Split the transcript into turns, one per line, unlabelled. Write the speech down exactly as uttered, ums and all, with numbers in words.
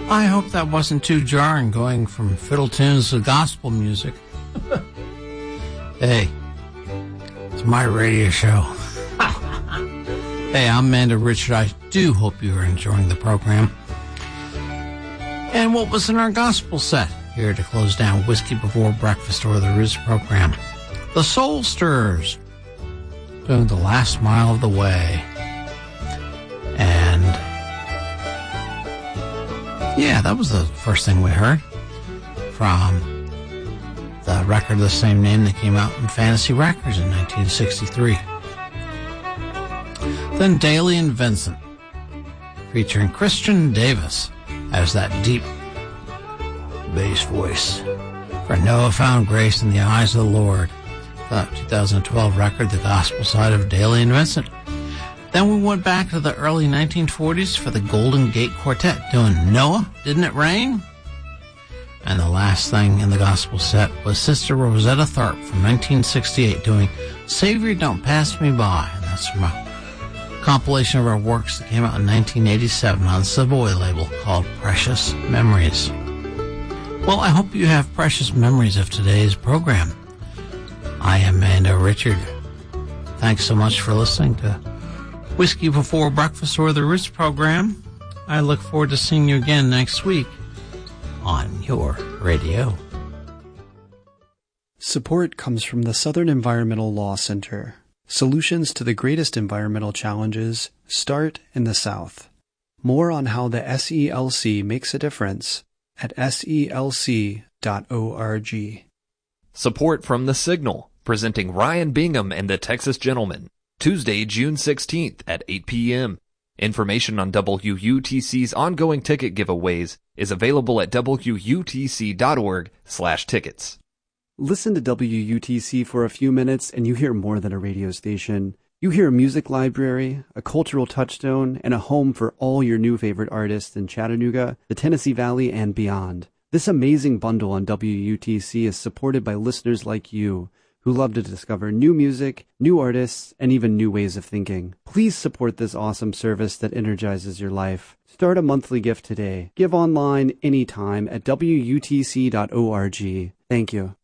I hope that wasn't too jarring, going from fiddle tunes to gospel music. Hey, it's my radio show. Hey, I'm Amanda Richard. I do hope you are enjoying the program. And what was in our gospel set? Here to close down Whiskey Before Breakfast or the Roots program. The Soul Stirrers, doing The Last Mile of the Way. And yeah, that was the first thing we heard from the record of the same name that came out in Fantasy Records in nineteen sixty-three. Then Daly and Vincent, featuring Christian Davis as that deep bass voice. For Noah Found Grace in the Eyes of the Lord, the two thousand twelve record, the gospel side of Daly and Vincent. Then we went back to the early nineteen forties for the Golden Gate Quartet doing Noah, Didn't It Rain? And the last thing in the gospel set was Sister Rosetta Tharpe from nineteen sixty-eight doing Savior Don't Pass Me By. And that's from a compilation of our works that came out in nineteen eighty-seven on the Savoy label called Precious Memories. Well, I hope you have precious memories of today's program. I am Amanda Richard. Thanks so much for listening to Whiskey Before Breakfast or the Roots program. I look forward to seeing you again next week on your radio.
Support comes from the Southern Environmental Law Center. Solutions to the greatest environmental challenges start in the South. More on how the S E L C makes a difference at S E L C dot org.
Support from The Signal, presenting Ryan Bingham and the Texas Gentlemen, Tuesday, June sixteenth at eight p.m. Information on W U T C's ongoing ticket giveaways is available at W U T C dot org slash tickets.
Listen to W U T C for a few minutes and you hear more than a radio station. You hear a music library, a cultural touchstone, and a home for all your new favorite artists in Chattanooga, the Tennessee Valley, and beyond. This amazing bundle on W U T C is supported by listeners like you, who love to discover new music, new artists, and even new ways of thinking. Please support this awesome service that energizes your life. Start a monthly gift today. Give online anytime at W U T C dot org. Thank you.